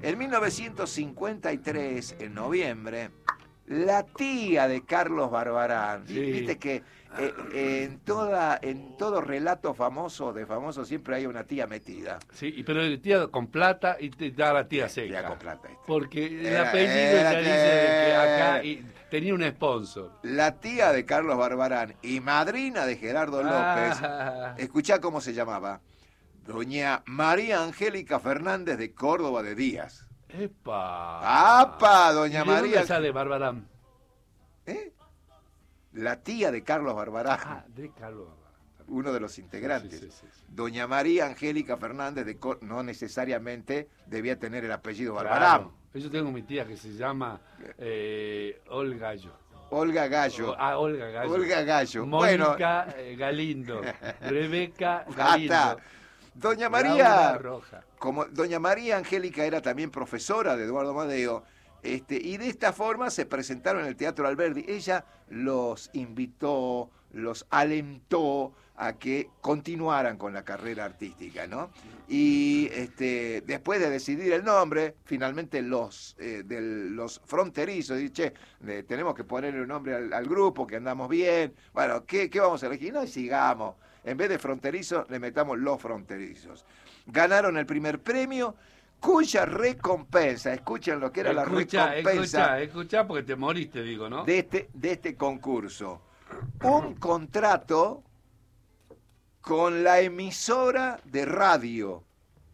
En 1953, en noviembre, la tía de Carlos Barbarán, Sí. viste que en todo relato famoso de famoso siempre hay una tía metida. Sí, pero el tía con plata y te da la tía seca. Tía con plata. Porque el Era- apellido era- ya dice de que acá tenía un sponsor. La tía de Carlos Barbarán y madrina de Gerardo López, escuchá cómo se llamaba, doña María Angélica Fernández de Córdoba de Díaz. ¡Epa! ¡Apa, ¿Y doña de María! dónde sale Barbarán? ¿Eh? La tía de Carlos Barbarán. Ah, de Carlos Barbarán. Uno de los integrantes. Sí. Doña María Angélica Fernández de no necesariamente debía tener el apellido Barbarán. Claro. Yo tengo mi tía que se llama Olga Gallo. Olga Gallo. Olga Gallo. Olga Gallo. Mónica Galindo. Rebeca Galindo. Hasta Doña Laura María, Roja. como Doña María Angélica era también profesora de Eduardo Amadeo, y de esta forma se presentaron en el Teatro Alberdi. Ella los invitó, los alentó a que continuaran con la carrera artística, ¿no? Y después de decidir el nombre, finalmente los fronterizos, dice, tenemos que ponerle un nombre al grupo, que andamos bien, bueno, ¿qué vamos a elegir? No, y sigamos. En vez de fronterizo, le metamos los fronterizos. Ganaron el primer premio, cuya recompensa, escuchen lo que era la recompensa. Escucha porque te moriste, digo, ¿no? De este concurso. Un contrato con la emisora de radio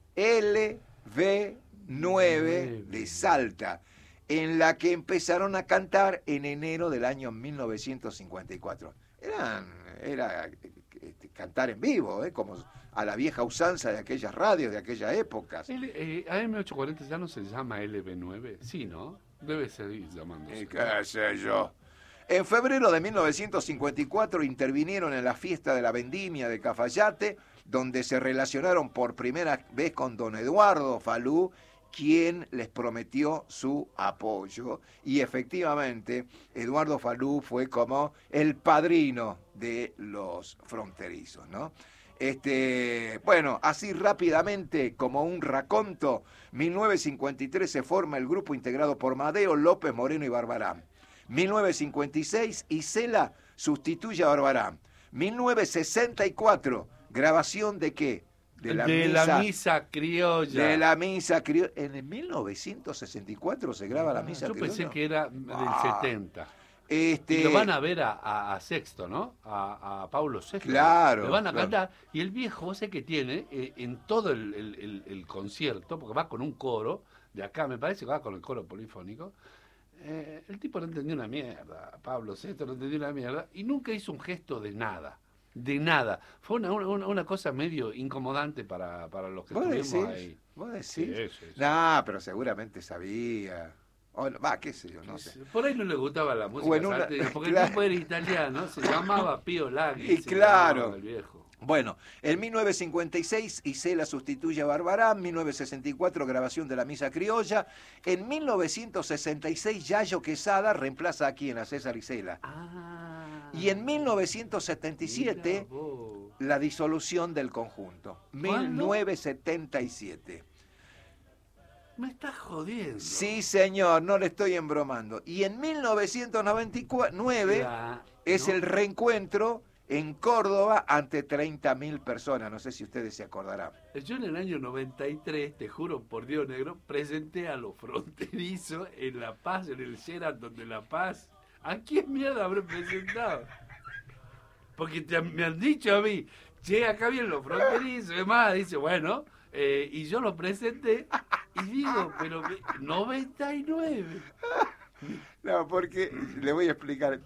LV9 de Salta, en la que empezaron a cantar en enero del año 1954. Era cantar en vivo, como a la vieja usanza de aquellas radios, de aquellas épocas. AM840 ya no se llama LB9, sí, ¿no? Debe seguir llamándose. ¿Qué sé yo? En febrero de 1954 intervinieron en la fiesta de la vendimia de Cafayate, donde se relacionaron por primera vez con don Eduardo Falú, quien les prometió su apoyo. Y efectivamente, Eduardo Falú fue como el padrino de los fronterizos, ¿no? Bueno, así rápidamente, como un raconto, 1953 se forma el grupo integrado por Madeo, López, Moreno y Barbarán. 1956, Isela sustituye a Barbarán. 1964, grabación ¿de qué? De la misa criolla. De la misa criolla. En el 1964 se graba la misa criolla. Yo pensé que era del 70. Y lo van a ver a Sexto, ¿no? A Paulo VI. Claro. Lo van a cantar. Y el viejo, sé que tiene en todo el concierto, porque va con un coro, de acá me parece que va con el coro polifónico. El tipo no entendió una mierda. Pablo VI no entendió una mierda. Y nunca hizo un gesto de nada. De nada. Fue una cosa medio incomodante para los que estuvimos ahí. ¿Vos decís? Sí. No, pero seguramente sabía. Qué sé yo, no sé. Por ahí no le gustaba la música salteña, porque el tipo era italiano, se llamaba Pío Laghi. Y claro. El viejo. Bueno, en 1956 Isela sustituye a Barbarán, 1964 grabación de la misa criolla, en 1966 Yayo Quesada reemplaza aquí en a César Isela. Y en 1977 la disolución del conjunto. ¿Cuándo? 1977. Me estás jodiendo. Sí, señor, no le estoy embromando. Y en 1999 es el reencuentro en Córdoba ante 30.000 personas. No sé si ustedes se acordarán. Yo en el año 93, te juro por Dios negro, presenté a los fronterizos en La Paz, en el Sheraton de La Paz. ¿A quién mierda habré presentado? Porque me han dicho a mí, che, acá vienen los fronterizos, además, dice, bueno, y yo lo presenté, y digo, pero 99. No, porque le voy a explicar,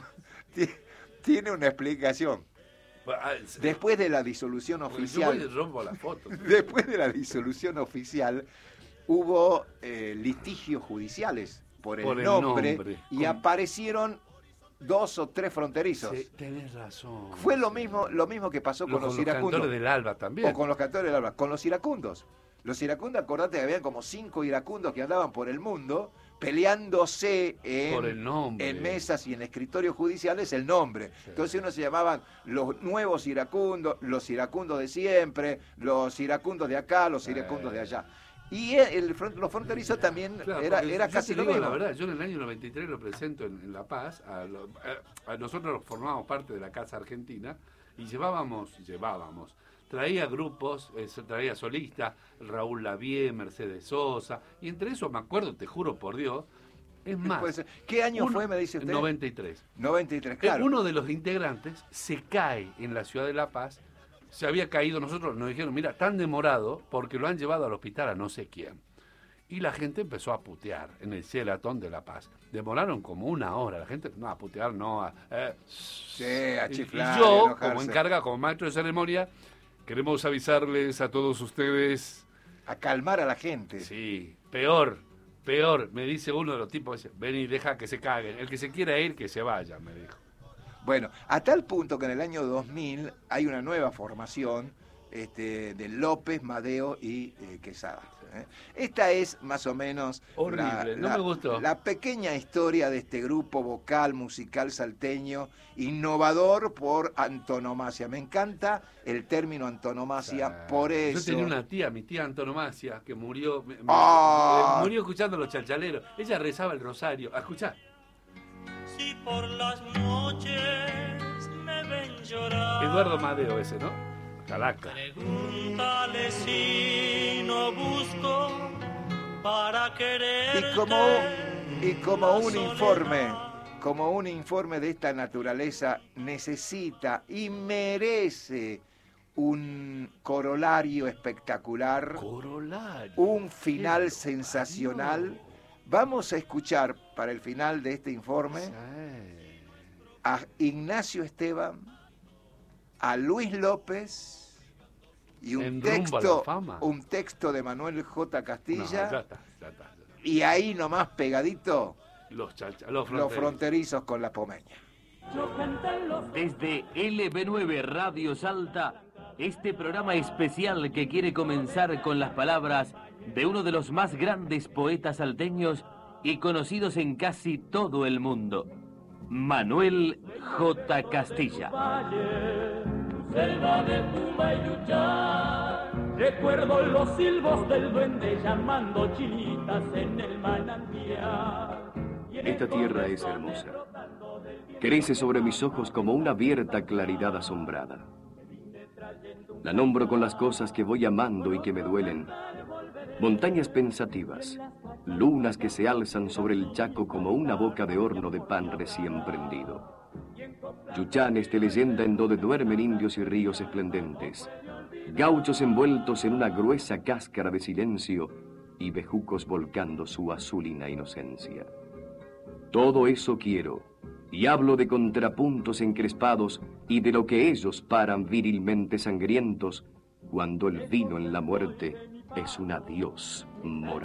tiene una explicación. Después de la disolución oficial. Yo rompo la foto. Después de la disolución oficial hubo litigios judiciales por el nombre. Y aparecieron 2 o 3 fronterizos. Sí, tenés razón. Fue lo mismo que pasó con los iracundos. Con los cantores del Alba también. O con los cantores del Alba. Con los iracundos. Los iracundos, acordate que habían como 5 iracundos que andaban por el mundo peleándose en mesas y en escritorios judiciales el nombre. Sí. Entonces uno se llamaban los nuevos iracundos, los iracundos de siempre, los iracundos de acá, los iracundos de allá. Y los fronterizos también Claro, era casi te lo digo mismo. la verdad, yo en el año 93 lo presento en La Paz, a nosotros formábamos parte de la Casa Argentina y llevábamos, traía grupos, traía solistas, Raúl Lavie, Mercedes Sosa, y entre eso me acuerdo, te juro por Dios, es más. ¿Qué año fue, me dice usted? 93. 93, claro. Uno de los integrantes se cae en la ciudad de La Paz, se había caído, nosotros nos dijeron, mira, tan demorado porque lo han llevado al hospital a no sé quién. Y la gente empezó a putear en el Sheraton de La Paz. Demoraron como una hora, la gente, no, a putear, no, a chiflar. Y yo, enojarse. como encargado, como maestro de ceremonia, queremos avisarles a todos ustedes. A calmar a la gente. Sí, peor, me dice uno de los tipos, dice, ven y deja que se caguen. El que se quiera ir, que se vaya, me dijo. Bueno, a tal punto que en el año 2000 hay una nueva formación de López, Madeo y Quesada. Esta es más o menos horrible, no me gustó. La pequeña historia de este grupo vocal, musical salteño, innovador por antonomasia. Me encanta el término antonomasia, por eso. Yo tenía una tía, mi tía Antonomasia, que murió, murió escuchando los chalchaleros. Ella rezaba el rosario. Escuchá. Si por las noches me ven llorar. Eduardo Madeo ese, ¿no? Calaca. Pregúntale si no busco para quererte. Y como un informe de esta naturaleza necesita y merece un corolario espectacular, un final sensacional. Vamos a escuchar para el final de este informe a Ignacio Esteban, a Luis López y un texto de Manuel J. Castilla. No, ya está. Y ahí nomás pegadito los fronterizos con la Pomeña. Desde LB9 Radio Salta, este programa especial que quiere comenzar con las palabras de uno de los más grandes poetas salteños y conocidos en casi todo el mundo, Manuel J. Castilla. Selva de puma y luchar, recuerdo los silbos del duende llamando chinitas en el manantial. Esta tierra es hermosa. Crece sobre mis ojos como una abierta claridad asombrada. La nombro con las cosas que voy amando y que me duelen. Montañas pensativas, lunas que se alzan sobre el Chaco como una boca de horno de pan recién prendido. Chuchanes de leyenda en donde duermen indios y ríos esplendentes. Gauchos envueltos en una gruesa cáscara de silencio y bejucos volcando su azulina inocencia. Todo eso quiero, y hablo de contrapuntos encrespados y de lo que ellos paran virilmente sangrientos cuando el vino en la muerte es un adiós moral.